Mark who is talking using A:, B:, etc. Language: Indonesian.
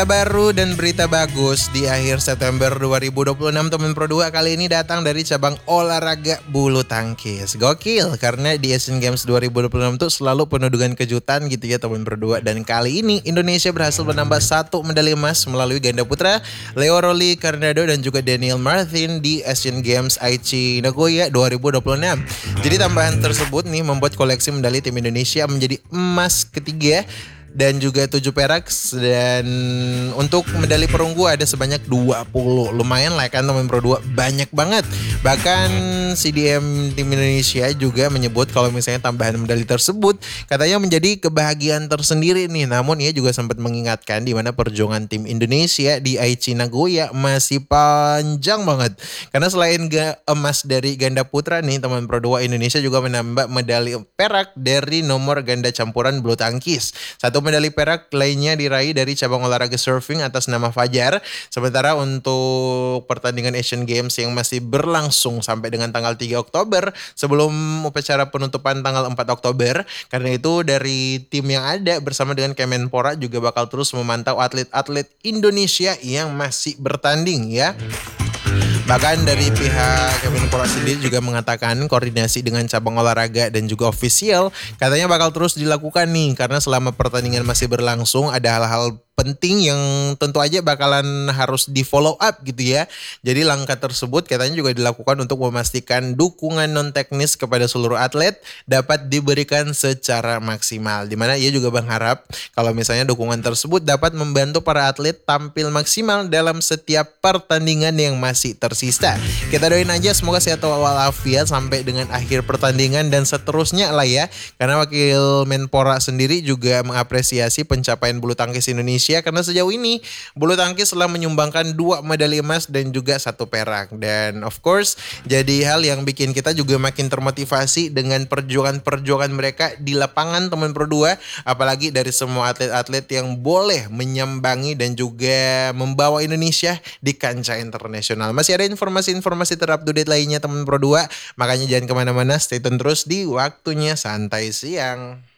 A: Baru dan berita bagus di akhir September 2026 teman Pro 2 kali ini datang dari cabang olahraga bulu tangkis. Gokil karena di Asian Games 2026 tuh selalu penuh dengan kejutan gitu ya teman Pro 2. Dan kali ini Indonesia berhasil menambah 1 medali emas melalui ganda putra Leo Rolly Carnado dan juga Daniel Martin di Asian Games Aichi Nagoya 2026. Jadi tambahan tersebut nih membuat koleksi medali tim Indonesia menjadi emas ketiga dan juga 7 perak, dan untuk medali perunggu ada sebanyak 20. Lumayan lah kan teman Pro 2, banyak banget. Bahkan CDM tim Indonesia juga menyebut kalau misalnya tambahan medali tersebut katanya menjadi kebahagiaan tersendiri nih. Namun ia juga sempat mengingatkan di mana perjuangan tim Indonesia di Aichi Nagoya masih panjang banget. Karena selain emas dari ganda putra nih teman Pro 2, Indonesia juga menambah medali perak dari nomor ganda campuran bulu tangkis. Satu medali perak lainnya diraih dari cabang olahraga surfing atas nama Fajar. Sementara untuk pertandingan Asian Games yang masih berlangsung sampai dengan tanggal 3 Oktober sebelum upacara penutupan tanggal 4 Oktober. Karena itu dari tim yang ada bersama dengan Kemenpora juga bakal terus memantau atlet-atlet Indonesia yang masih bertanding ya. Bahkan dari pihak Kemenpora sendiri juga mengatakan koordinasi dengan cabang olahraga dan juga ofisial katanya bakal terus dilakukan nih, karena selama pertandingan masih berlangsung ada hal-hal penting yang tentu aja bakalan harus di follow up gitu ya. Jadi langkah tersebut katanya juga dilakukan untuk memastikan dukungan non teknis kepada seluruh atlet dapat diberikan secara maksimal. Dimana ia juga berharap kalau misalnya dukungan tersebut dapat membantu para atlet tampil maksimal dalam setiap pertandingan yang masih tersisa. Kita doain aja semoga sehat walafiat sampai dengan akhir pertandingan dan seterusnya lah ya. Karena Wakil Menpora sendiri juga mengapresiasi pencapaian bulu tangkis Indonesia karena sejauh ini bulu tangkis telah menyumbangkan 2 medali emas dan juga 1 perak. Dan of course jadi hal yang bikin kita juga makin termotivasi dengan perjuangan-perjuangan mereka di lapangan teman Pro 2. Apalagi dari semua atlet-atlet yang boleh menyambangi dan juga membawa Indonesia di kancah internasional. Masih ada informasi-informasi terupdate lainnya teman Pro 2. Makanya jangan kemana-mana, stay tune terus di Waktunya Santai Siang.